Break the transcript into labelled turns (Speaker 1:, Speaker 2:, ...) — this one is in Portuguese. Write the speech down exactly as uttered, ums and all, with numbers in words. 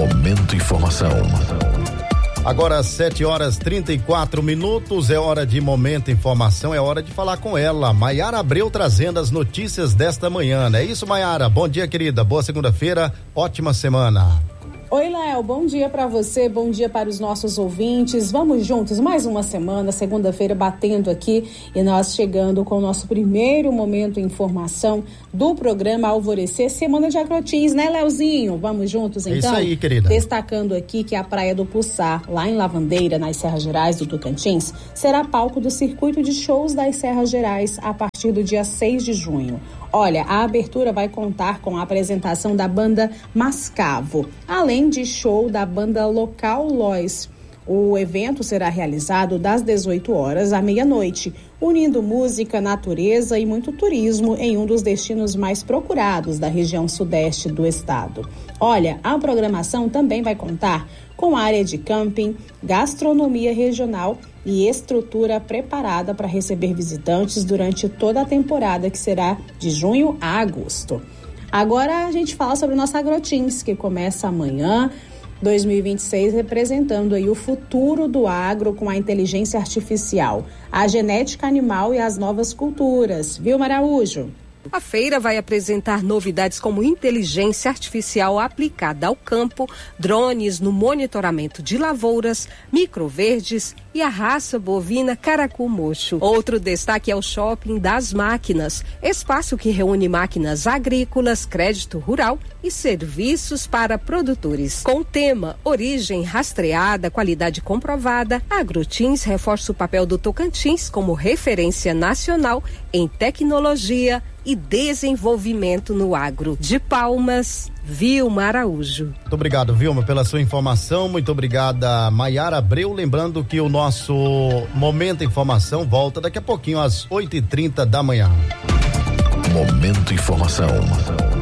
Speaker 1: Momento Informação.
Speaker 2: Agora sete horas trinta e quatro minutos, é hora de Momento Informação, é hora de falar com ela, Maiara Abreu, trazendo as notícias desta manhã. É isso, Maiara? Bom dia, querida. Boa segunda-feira, ótima semana.
Speaker 3: Oi, Léo, bom dia para você, bom dia para os nossos ouvintes. Vamos juntos, mais uma semana, segunda-feira batendo aqui e nós chegando com o nosso primeiro Momento Informação do programa Alvorecer, semana de Agrotins, né, Leozinho? Vamos juntos, então?
Speaker 2: É isso aí, querida.
Speaker 3: Destacando aqui que a Praia do Puçá, lá em Lavandeira, nas Serras Gerais do Tocantins, será palco do circuito de shows das Serras Gerais a partir do dia seis de junho. Olha, a abertura vai contar com a apresentação da banda Mascavo, além de show da banda local Lois. O evento será realizado das dezoito horas à meia-noite, unindo música, natureza e muito turismo em um dos destinos mais procurados da região sudeste do estado. Olha, a programação também vai contar com área de camping, gastronomia regional e estrutura preparada para receber visitantes durante toda a temporada, que será de junho a agosto. Agora a gente fala sobre o nosso Agrotins, que começa amanhã, dois mil e vinte e seis, representando aí o futuro do agro com a inteligência artificial, a genética animal e as novas culturas. Viu, Araújo?
Speaker 4: A feira vai apresentar novidades como inteligência artificial aplicada ao campo, drones no monitoramento de lavouras, microverdes e a raça bovina caracu mocho. Outro destaque é o Shopping das Máquinas, espaço que reúne máquinas agrícolas, crédito rural e serviços para produtores. Com o tema Origem Rastreada, Qualidade Comprovada, a Agrotins reforça o papel do Tocantins como referência nacional em tecnologia e desenvolvimento no agro. De Palmas, Vilma Araújo.
Speaker 2: Muito obrigado, Vilma, pela sua informação. Muito obrigada, Maiara Abreu. Lembrando que o nosso Momento Informação volta daqui a pouquinho às oito e trinta da manhã.
Speaker 1: Momento Informação.